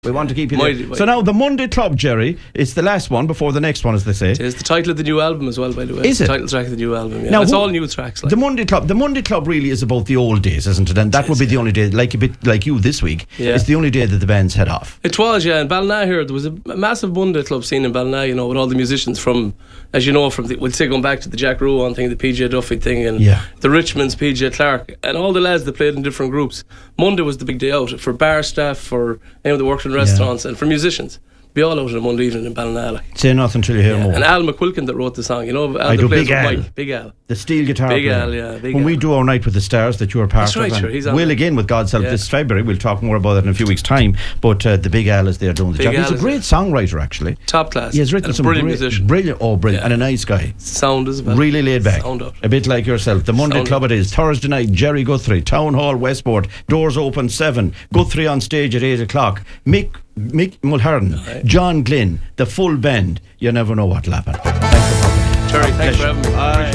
We want to keep you Mighty, there. mighty. So now the Monday Club, Jerry, it's the last one before the next one, as they say. It is the title of the new album as well, by the way. Is The it? title track of the new album, yeah. Now, It's who- all new tracks. Like. The Monday Club really is about the old days, isn't it? And that would be the only day, like a bit like you this week. Yeah. It's the only day that the bands head off. It was, yeah. In Ballina here, there was a massive Monday Club scene in Ballina, you know, with all the musicians from, as you know, we'd say going back to the Jack Rowan thing, the PJ Duffy thing, and Yeah. the Richmonds, PJ Clark, and all the lads that played in different groups. Monday was the big day out for bar staff, for anyone that worked in restaurants, and for musicians. Be all out on a Monday evening in Ballina. Like. Say nothing till you hear more. And Al McQuilkin that wrote the song, you know, Al I that do, plays Big with Al. Mike. Big Al. The steel guitar Big player. Al, yeah, Big when Al. we do our Night with the Stars that you're part That's of, right, and sure, he's on we'll there. again with God's help Yeah. this February. We'll talk more about it in a few weeks' time. But the Big Al is there doing the Big job. He's Al a is great songwriter, actually. Top class. He has written and a some brilliant great, musician. brilliant, Yeah. and a nice guy. Sound as well. Really laid back. Sound out. A bit like yourself. The Monday Sound Club out. it is. Thursday night, Jerry Guthrie, Town Hall, Westport. Doors open 7. Guthrie on stage at 8 o'clock. Mick Mulhern, Right. John Glynn, the full band. You never know what'll happen. Thanks for popping in. Terry, thanks for having me. Aye.